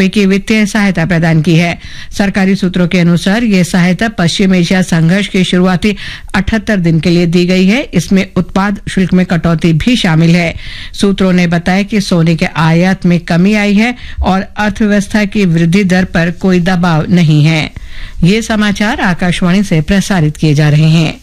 रुपए की वित्तीय सहायता प्रदान की है। सरकारी सूत्रों के अनुसार ये सहायता पश्चिम एशिया संघर्ष के शुरुआती 78 दिन के लिए दी गई है। इसमें उत्पाद शुल्क में कटौती भी शामिल है। सूत्रों ने बताया कि सोने के आयात में कमी आई है और अर्थव्यवस्था की वृद्धि दर पर कोई दबाव नहीं है। ये समाचार आकाशवाणी से प्रसारित किए जा रहे हैं।